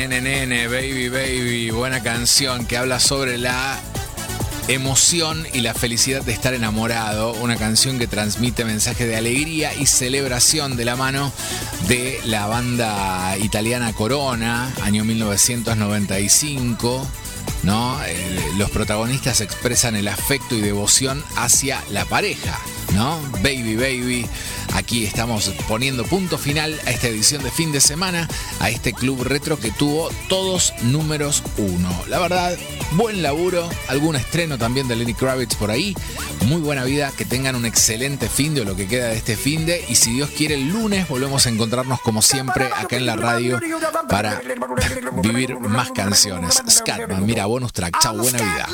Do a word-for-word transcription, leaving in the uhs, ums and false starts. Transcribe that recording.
Nene, nene, baby, baby, buena canción que habla sobre la emoción y la felicidad de estar enamorado. Una canción que transmite mensajes de alegría y celebración de la mano de la banda italiana Corona, año mil novecientos noventa y cinco. ¿No? Eh, los protagonistas expresan el afecto y devoción hacia la pareja, ¿no? Baby, baby. Aquí estamos poniendo punto final a esta edición de fin de semana, a este club retro que tuvo todos números uno. La verdad, buen laburo, algún estreno también de Lenny Kravitz por ahí. Muy buena vida, que tengan un excelente fin de o lo que queda de este fin de. Y si Dios quiere, el lunes volvemos a encontrarnos como siempre acá en la radio para vivir más canciones. Scatman, mira, bonus track. Chau, buena vida.